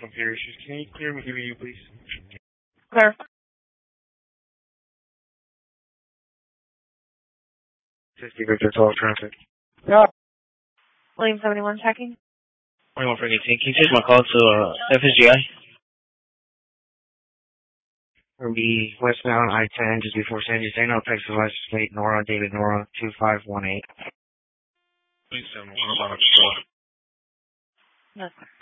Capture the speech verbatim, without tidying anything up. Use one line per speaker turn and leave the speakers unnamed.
computer issues. Can you clear me, give me you, please?
Clarify.
fifty Victor twelve traffic.
Yeah. William seventy-one checking.
twenty-one for eighteen. Can you change my call to uh, F S G I?
It'll be westbound I ten, just before San Diego, Texas license plate, Nora, David Nora, two five one eight.
Please, seven one about a
Yes, sir.